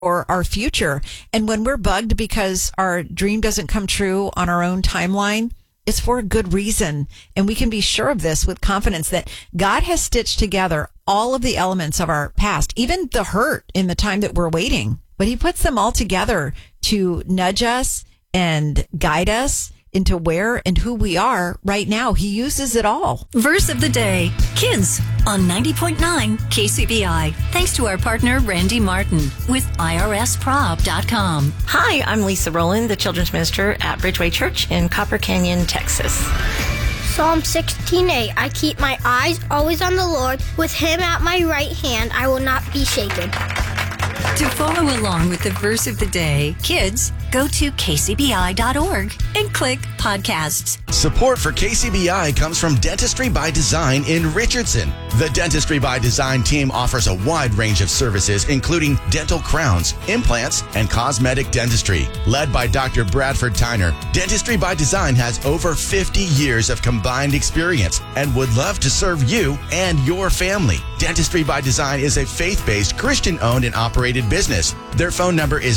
or our future. And when we're bugged because our dream doesn't come true on our own timeline, it's for a good reason. And we can be sure of this with confidence that God has stitched together all of the elements of our past, even the hurt in the time that we're waiting. But he puts them all together to nudge us and guide us into where and who we are right now. He uses it all. Verse of the day, Kids, on 90.9 KCBI. Thanks to our partner, Randy Martin, with IRSProb.com. Hi, I'm Lisa Rowland, the children's minister at Bridgeway Church in Copper Canyon, Texas. Psalm 16:8. I keep my eyes always on the Lord. With him at my right hand, I will not be shaken. To follow along with the verse of the day, kids, go to kcbi.org and click podcasts. Support for KCBI comes from Dentistry by Design in Richardson. The Dentistry by Design team offers a wide range of services, including dental crowns, implants, and cosmetic dentistry. Led by Dr. Bradford Tyner, Dentistry by Design has over 50 years of combined experience and would love to serve you and your family. Dentistry by Design is a faith-based, Christian-owned and operated business. Their phone number is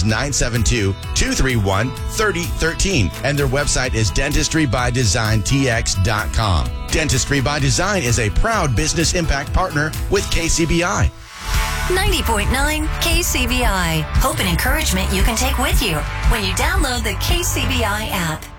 972-231-3013, and their website is dentistrybydesigntx.com. Dentistry by Design is a proud business impact partner with KCBI. 90.9 KCBI. Hope and encouragement you can take with you when you download the KCBI app.